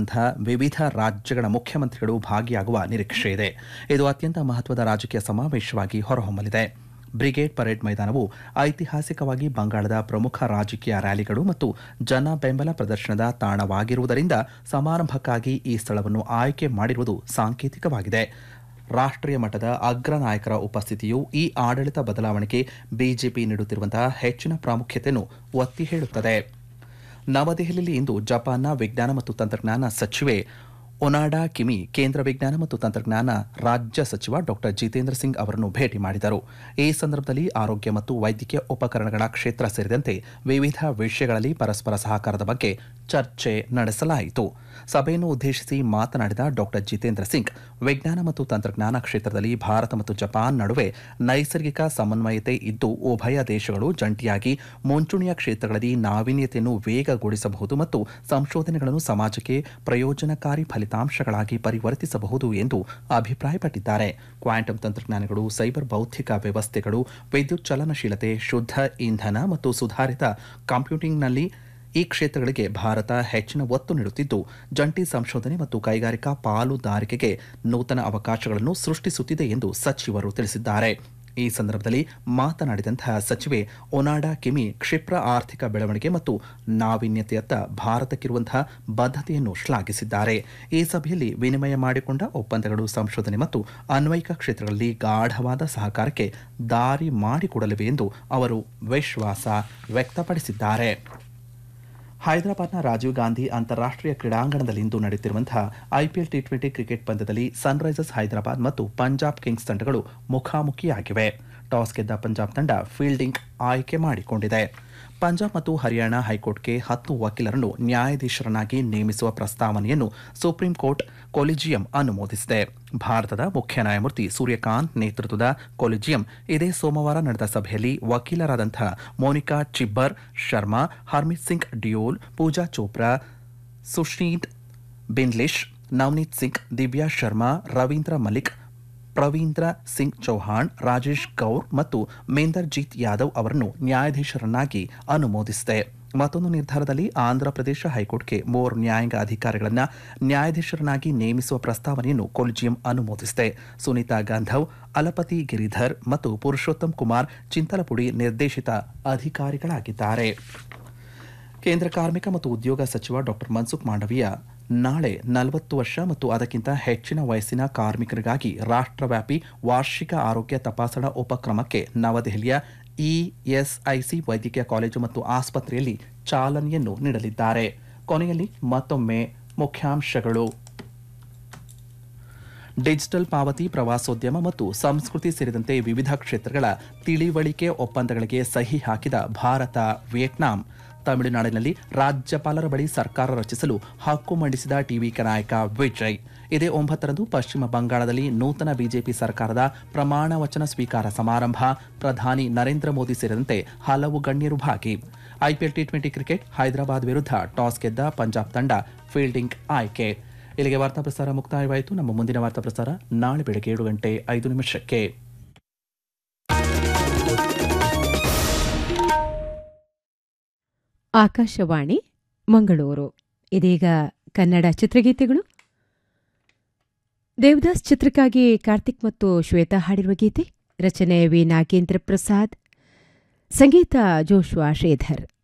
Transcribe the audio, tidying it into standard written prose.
ನಡೆಯುತ್ತಿರುವಂತಹ ವಿವಿಧ ರಾಜ್ಯಗಳ ಮುಖ್ಯಮಂತ್ರಿಗಳು ಭಾಗಿಯಾಗುವ ನಿರೀಕ್ಷೆ ಇದೆ. ಇದು ಅತ್ಯಂತ ಮಹತ್ವದ ರಾಜಕೀಯ ಸಮಾವೇಶವಾಗಿ ಹೊರಹೊಮ್ಮಲಿದೆ. ಬ್ರಿಗೇಡ್ ಪರೇಡ್ ಮೈದಾನವು ಐತಿಹಾಸಿಕವಾಗಿ ಬಂಗಾಳದ ಪ್ರಮುಖ ರಾಜಕೀಯ ರ್ಯಾಲಿಗಳು ಮತ್ತು ಜನ ಬೆಂಬಲ ಪ್ರದರ್ಶನದ ತಾಣವಾಗಿರುವುದರಿಂದ ಸಮಾರಂಭಕ್ಕಾಗಿ ಈ ಸ್ಥಳವನ್ನು ಆಯ್ಕೆ ಮಾಡಿರುವುದು ಸಾಂಕೇತಿಕವಾಗಿದೆ. ರಾಷ್ಟ್ರೀಯ ಮಟ್ಟದ ಅಗ್ರ ನಾಯಕರ ಉಪಸ್ಥಿತಿಯು ಈ ಆಡಳಿತ ಬದಲಾವಣೆಗೆ ಬಿಜೆಪಿ ನೀಡುತ್ತಿರುವಂತಹ ಹೆಚ್ಚಿನ ಪ್ರಾಮುಖ್ಯತೆಯನ್ನು ಒತ್ತಿ ಹೇಳುತ್ತದೆ. ನವದೆಹಲಿಯಲ್ಲಿ ಇಂದು ಜಪಾನ್ನ ವಿಜ್ಞಾನ ಮತ್ತು ತಂತ್ರಜ್ಞಾನ ಸಚಿವೆ ಒನಾಡಾ ಕಿಮಿ ಕೇಂದ್ರ ವಿಜ್ಞಾನ ಮತ್ತು ತಂತ್ರಜ್ಞಾನ ರಾಜ್ಯ ಸಚಿವ ಡಾ ಜಿತೇಂದ್ರ ಸಿಂಗ್ ಅವರನ್ನು ಭೇಟಿ ಮಾಡಿದರು. ಈ ಸಂದರ್ಭದಲ್ಲಿ ಆರೋಗ್ಯ ಮತ್ತು ವೈದ್ಯಕೀಯ ಉಪಕರಣಗಳ ಕ್ಷೇತ್ರ ಸೇರಿದಂತೆ ವಿವಿಧ ವಿಷಯಗಳಲ್ಲಿ ಪರಸ್ಪರ ಸಹಕಾರದ ಬಗ್ಗೆ ಚರ್ಚೆ ನಡೆಸಲಾಯಿತು. ಸಭೆಯನ್ನು ಉದ್ದೇಶಿಸಿ ಮಾತನಾಡಿದ ಡಾ ಜಿತೇಂದ್ರ ಸಿಂಗ್, ವಿಜ್ಞಾನ ಮತ್ತು ತಂತ್ರಜ್ಞಾನ ಕ್ಷೇತ್ರದಲ್ಲಿ ಭಾರತ ಮತ್ತು ಜಪಾನ್ ನಡುವೆ ನೈಸರ್ಗಿಕ ಸಮನ್ವಯತೆ ಇದ್ದು ಉಭಯ ದೇಶಗಳು ಜಂಟಿಯಾಗಿ ಮುಂಚೂಣಿಯ ಕ್ಷೇತ್ರಗಳಲ್ಲಿ ನಾವೀನ್ಯತೆಯನ್ನು ವೇಗಗೊಳಿಸಬಹುದು ಮತ್ತು ಸಂಶೋಧನೆಗಳನ್ನು ಸಮಾಜಕ್ಕೆ ಪ್ರಯೋಜನಕಾರಿ ಫಲಿತಾಂಶಗಳಾಗಿ ಪರಿವರ್ತಿಸಬಹುದು ಎಂದು ಅಭಿಪ್ರಾಯಪಟ್ಟಿದ್ದಾರೆ. ಕ್ವಾಂಟಮ್ ತಂತ್ರಜ್ಞಾನಗಳು, ಸೈಬರ್ ಬೌದ್ಧಿಕ ವ್ಯವಸ್ಥೆಗಳು, ವಿದ್ಯುತ್ ಚಲನಶೀಲತೆ, ಶುದ್ಧ ಇಂಧನ ಮತ್ತು ಸುಧಾರಿತ ಕಂಪ್ಯೂಟಿಂಗ್ನಲ್ಲಿ ಈ ಕ್ಷೇತ್ರಗಳಿಗೆ ಭಾರತ ಹೆಚ್ಚಿನ ಒತ್ತು ನೀಡುತ್ತಿದ್ದು, ಜಂಟಿ ಸಂಶೋಧನೆ ಮತ್ತು ಕೈಗಾರಿಕಾ ಪಾಲುದಾರಿಕೆಗೆ ನೂತನ ಅವಕಾಶಗಳನ್ನು ಸೃಷ್ಟಿಸುತ್ತಿದೆ ಎಂದು ಸಚಿವರು ತಿಳಿಸಿದ್ದಾರೆ. ಈ ಸಂದರ್ಭದಲ್ಲಿ ಮಾತನಾಡಿದಂತಹ ಸಚಿವೆ ಒನಾಡಾ ಕಿಮಿ ಕ್ಷಿಪ್ರ ಆರ್ಥಿಕ ಬೆಳವಣಿಗೆ ಮತ್ತು ನಾವೀನ್ಯತೆಯತ್ತ ಭಾರತಕ್ಕಿರುವಂತಹ ಬದ್ಧತೆಯನ್ನು ಶ್ಲಾಘಿಸಿದ್ದಾರೆ. ಈ ಸಭೆಯಲ್ಲಿ ವಿನಿಮಯ ಮಾಡಿಕೊಂಡ ಒಪ್ಪಂದಗಳು ಸಂಶೋಧನೆ ಮತ್ತು ಅನ್ವಯಿಕ ಕ್ಷೇತ್ರಗಳಲ್ಲಿ ಗಾಢವಾದ ಸಹಕಾರಕ್ಕೆ ದಾರಿ ಮಾಡಿಕೊಡಲಿವೆ ಎಂದು ಅವರು ವಿಶ್ವಾಸ ವ್ಯಕ್ತಪಡಿಸಿದ್ದಾರೆ. ಹೈದರಾಬಾದ್ನ ರಾಜೀವ್ ಗಾಂಧಿ ಅಂತಾರಾಷ್ಟ್ರೀಯ ಕ್ರೀಡಾಂಗಣದಲ್ಲಿಂದು ನಡೆಯುತ್ತಿರುವಂತಹ ಐಪಿಎಲ್ ಟಿ20 ಕ್ರಿಕೆಟ್ ಪಂದ್ಯದಲ್ಲಿ ಸನ್ರೈಸರ್ಸ್ ಹೈದರಾಬಾದ್ ಮತ್ತು ಪಂಜಾಬ್ ಕಿಂಗ್ಸ್ ತಂಡಗಳು ಮುಖಾಮುಖಿಯಾಗಿವೆ. ಟಾಸ್ ಗೆದ್ದ ಪಂಜಾಬ್ ತಂಡ ಫೀಲ್ಡಿಂಗ್ ಆಯ್ಕೆ ಮಾಡಿಕೊಂಡಿದೆ. ಪಂಜಾಬ್ ಮತ್ತು ಹರಿಯಾಣ ಹೈಕೋರ್ಟ್ಗೆ 10 ವಕೀಲರನ್ನು ನ್ಯಾಯಾಧೀಶರನ್ನಾಗಿ ನೇಮಿಸುವ ಪ್ರಸ್ತಾವನೆಯನ್ನು ಸುಪ್ರೀಂ ಕೋರ್ಟ್ ಕೊಲಿಜಿಯಂ ಅನುಮೋದಿಸಿದೆ. ಭಾರತದ ಮುಖ್ಯ ನ್ಯಾಯಮೂರ್ತಿ ಸೂರ್ಯಕಾಂತ್ ನೇತೃತ್ವದ ಕೊಲಿಜಿಯಂ ಇದೇ ಸೋಮವಾರ ನಡೆದ ಸಭೆಯಲ್ಲಿ ವಕೀಲರಾದಂತಹ ಮೋನಿಕಾ ಚಿಬ್ಬರ್ ಶರ್ಮಾ, ಹರ್ಮಿತ್ ಸಿಂಗ್ ಡಿಯೋಲ್, ಪೂಜಾ ಚೋಪ್ರಾ, ಸುಶೀತ್ ಬಿನ್ಲಿಶ್, ನವನೀತ್ ಸಿಂಗ್, ದಿವ್ಯಾ ಶರ್ಮಾ, ರವೀಂದ್ರ ಮಲಿಕ್, ಪ್ರವೀಂದ್ರ ಸಿಂಗ್ ಚೌಹಾಣ್, ರಾಜೇಶ್ ಗೌರ್ ಮತ್ತು ಮೇಂದರ್ಜೀತ್ ಯಾದವ್ ಅವರನ್ನು ನ್ಯಾಯಾಧೀಶರನ್ನಾಗಿ ಅನುಮೋದಿಸಿದೆ. ಮತ್ತೊಂದು ನಿರ್ಧಾರದಲ್ಲಿ ಆಂಧ್ರಪ್ರದೇಶ ಹೈಕೋರ್ಟ್ಗೆ 3 ನ್ಯಾಯಾಂಗ ಅಧಿಕಾರಿಗಳನ್ನು ನ್ಯಾಯಾಧೀಶರನ್ನಾಗಿ ನೇಮಿಸುವ ಪ್ರಸ್ತಾವನೆಯನ್ನು ಕೊಲಿಜಿಯಂ ಅನುಮೋದಿಸಿದೆ. ಸುನೀತಾ ಗಾಂಧವ್, ಅಲಪತಿ ಗಿರಿಧರ್ ಮತ್ತು ಪುರುಷೋತ್ತಮ್ ಕುಮಾರ್ ಚಿಂತಲಪುಡಿ ನಿರ್ದೇಶಿತ ಅಧಿಕಾರಿಗಳಾಗಿದ್ದಾರೆ. ಕೇಂದ್ರ ಕಾರ್ಮಿಕ ಮತ್ತು ಉದ್ಯೋಗ ಸಚಿವ ಡಾ ಮನ್ಸುಖ್ ಮಾಂಡವೀಯ ನಾಳೆ 40 ವರ್ಷ ಮತ್ತು ಅದಕ್ಕಿಂತ ಹೆಚ್ಚಿನ ವಯಸ್ಸಿನ ಕಾರ್ಮಿಕರಿಗಾಗಿ ರಾಷ್ಟ್ರವ್ಯಾಪಿ ವಾರ್ಷಿಕ ಆರೋಗ್ಯ ತಪಾಸಣಾ ಉಪಕ್ರಮಕ್ಕೆ ನವದೆಹಲಿಯ ಇಎಸ್ಐಸಿ ವೈದ್ಯಕೀಯ ಕಾಲೇಜು ಮತ್ತು ಆಸ್ಪತ್ರೆಯಲ್ಲಿ ಚಾಲನೆಯನ್ನು ನೀಡಲಿದ್ದಾರೆ. ಕೊನೆಯಲ್ಲಿ ಮತ್ತೊಮ್ಮೆ ಮುಖ್ಯಾಂಶಗಳು. ಡಿಜಿಟಲ್ ಪಾವತಿ, ಪ್ರವಾಸೋದ್ಯಮ ಮತ್ತು ಸಂಸ್ಕೃತಿ ಸೇರಿದಂತೆ ವಿವಿಧ ಕ್ಷೇತ್ರಗಳ ತಿಳಿವಳಿಕೆ ಒಪ್ಪಂದಗಳಿಗೆ ಸಹಿ ಹಾಕಿದ ಭಾರತ ವಿಯೆಟ್ನಾಂ. ತಮಿಳುನಾಡಿನಲ್ಲಿ ರಾಜ್ಯಪಾಲರ ಬಳಿ ಸರ್ಕಾರ ರಚಿಸಲು ಹಕ್ಕು ಮಂಡಿಸಿದ ಟಿವಿಕೆ ನಾಯಕ ವಿಜಯ್. ಇದೇ 9ರಂದು ಪಶ್ಚಿಮ ಬಂಗಾಳದಲ್ಲಿ ನೂತನ ಬಿಜೆಪಿ ಸರ್ಕಾರದ ಪ್ರಮಾಣ ವಚನ ಸ್ವೀಕಾರ ಸಮಾರಂಭ. ಪ್ರಧಾನಿ ನರೇಂದ್ರ ಮೋದಿ ಸೇರಿದಂತೆ ಹಲವು ಗಣ್ಯರು ಭಾಗಿ. ಐಪಿಎಲ್ ಟಿ20 ಕ್ರಿಕೆಟ್ ಹೈದರಾಬಾದ್ ವಿರುದ್ಧ ಟಾಸ್ ಗೆದ್ದ ಪಂಜಾಬ್ ತಂಡ ಫೀಲ್ಡಿಂಗ್ ಆಯ್ಕೆ. ಇಲ್ಲಿಗೆ ವಾರ್ತಾ ಪ್ರಸಾರ ಮುಕ್ತಾಯವಾಯಿತು. ನಮ್ಮ ಮುಂದಿನ ವಾರ್ತಾ ಪ್ರಸಾರ ನಾಳೆ ಬೆಳಗ್ಗೆ 7:05. ಆಕಾಶವಾಣಿ ಮಂಗಳೂರು. ಇದೀಗ ಕನ್ನಡ ಚಿತ್ರಗೀತೆಗಳು. ದೇವದಾಸ್ ಚಿತ್ರಕ್ಕಾಗಿ ಕಾರ್ತಿಕ್ ಮತ್ತು ಶ್ವೇತಾ ಹಾಡಿರುವ ಗೀತೆ. ರಚನೆ ವಿ ನಾಗೇಂದ್ರ ಪ್ರಸಾದ್, ಸಂಗೀತ ಜೋಶ್ವಾ ಶ್ರೀಧರ್.